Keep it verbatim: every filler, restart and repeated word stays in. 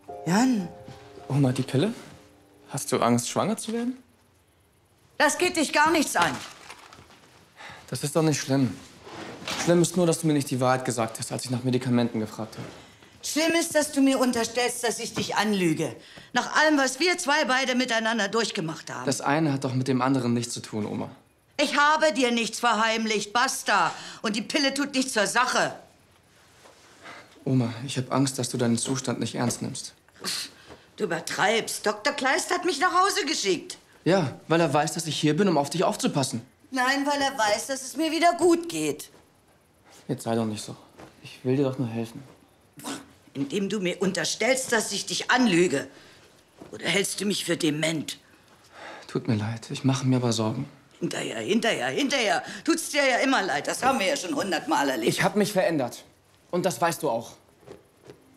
Jan. Oma, die Pille? Hast du Angst, schwanger zu werden? Das geht dich gar nichts an. Das ist doch nicht schlimm. Schlimm ist nur, dass du mir nicht die Wahrheit gesagt hast, als ich nach Medikamenten gefragt habe. Schlimm ist, dass du mir unterstellst, dass ich dich anlüge. Nach allem, was wir zwei beide miteinander durchgemacht haben. Das eine hat doch mit dem anderen nichts zu tun, Oma. Ich habe dir nichts verheimlicht, basta. Und die Pille tut nichts zur Sache. Oma, ich habe Angst, dass du deinen Zustand nicht ernst nimmst. Du übertreibst. Doktor Kleist hat mich nach Hause geschickt. Ja, weil er weiß, dass ich hier bin, um auf dich aufzupassen. Nein, weil er weiß, dass es mir wieder gut geht. Jetzt sei doch nicht so. Ich will dir doch nur helfen. Indem du mir unterstellst, dass ich dich anlüge. Oder hältst du mich für dement? Tut mir leid, ich mache mir aber Sorgen. Hinterher, hinterher, hinterher. Tut's dir ja immer leid. Das haben wir ja schon hundertmal erlebt. Ich habe mich verändert. Und das weißt du auch.